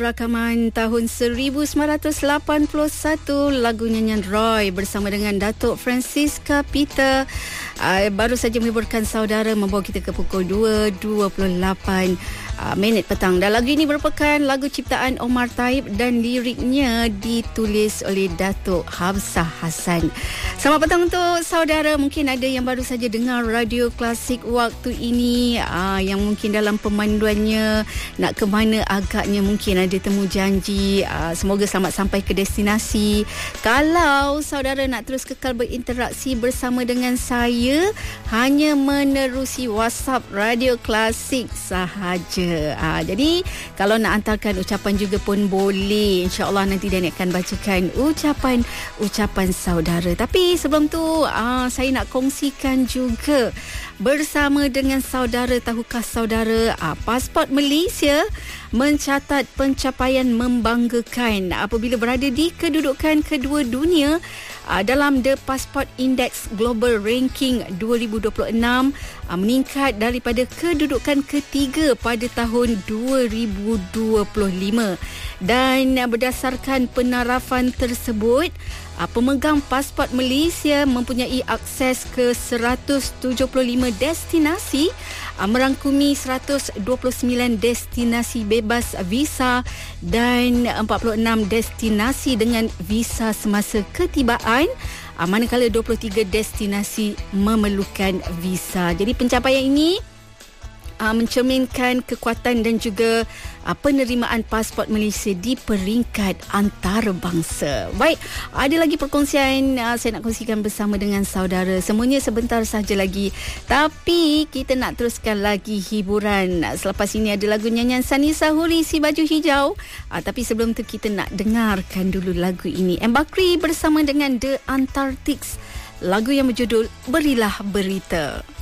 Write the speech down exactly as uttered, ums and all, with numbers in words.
Rakaman tahun seribu sembilan ratus lapan puluh satu, lagu nyanyian Roy bersama dengan Datuk Francisca Peter uh, baru saja meliburkan saudara, membawa kita ke pukul dua dua puluh lapan uh, minit petang. Dan lagu ini merupakan lagu ciptaan Omar Taib dan liriknya ditulis oleh Datuk Habsah Hassan. Selamat petang untuk saudara. Mungkin ada yang baru saja dengar radio klasik waktu ini, uh, yang mungkin dalam pemanduannya nak ke mana agaknya mungkin ada temu janji. Uh, semoga selamat sampai ke destinasi. Kalau saudara nak terus kekal berinteraksi bersama dengan saya, hanya menerusi WhatsApp Radio Klasik sahaja. Uh, jadi kalau nak hantarkan ucapan juga pun boleh. InsyaAllah nanti Daniel akan bacakan ucapan-ucapan saudara. Tapi sebelum tu uh, saya nak kongsikan juga bersama dengan saudara. Tahukah saudara, uh, pasport Malaysia mencatat pencapaian membanggakan apabila berada di kedudukan kedua dunia uh, dalam The Passport Index Global Ranking dua ribu dua puluh enam, uh, meningkat daripada kedudukan ketiga pada tahun dua ribu dua puluh lima. Dan uh, berdasarkan penarafan tersebut, uh, pemegang pasport Malaysia mempunyai akses ke seratus tujuh puluh lima destinasi, uh, merangkumi seratus dua puluh sembilan destinasi bebas visa dan empat puluh enam destinasi dengan visa semasa ketibaan, uh, manakala dua puluh tiga destinasi memerlukan visa. Jadi pencapaian ini uh, mencerminkan kekuatan dan juga uh, penerimaan pasport Malaysia di peringkat antarabangsa. Baik, ada lagi perkongsian uh, saya nak kongsikan bersama dengan saudara. Semuanya sebentar saja lagi, tapi kita nak teruskan lagi hiburan. Selepas ini ada lagu nyanyian Sani Sahuri, Si Baju Hijau. uh, Tapi sebelum tu kita nak dengarkan dulu lagu ini, M. Bakri bersama dengan The Antarctics, lagu yang berjudul Berilah Berita.